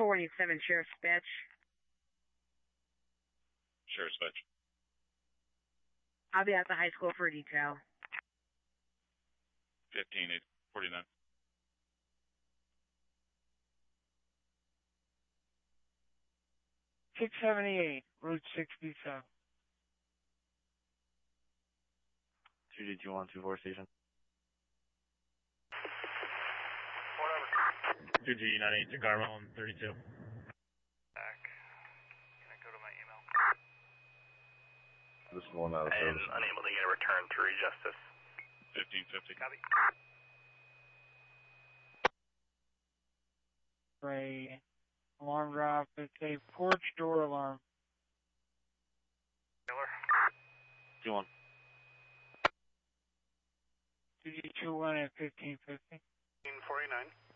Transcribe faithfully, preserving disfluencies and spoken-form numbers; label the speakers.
Speaker 1: four one eight seven, Sheriff's Dispatch.
Speaker 2: Sheriff's Dispatch.
Speaker 1: I'll be at the high school for a detail.
Speaker 2: fifteen eight forty-nine.
Speaker 3: six seventy-eight, Route sixty-seven.
Speaker 4: two G two one two four station.
Speaker 5: Whatever.
Speaker 2: two G ninety-eight to Garmo on thirty-two.
Speaker 5: Back. Can I go to my email?
Speaker 4: This is one out of
Speaker 6: And
Speaker 4: service.
Speaker 6: unable to get a return to Rejustice.
Speaker 2: fifteen fifty.
Speaker 5: Copy.
Speaker 3: Ray. Alarm drop. It's a porch door alarm.
Speaker 5: Miller.
Speaker 4: two one.
Speaker 3: two G two one at fifteen fifty.
Speaker 5: fifteen forty-nine.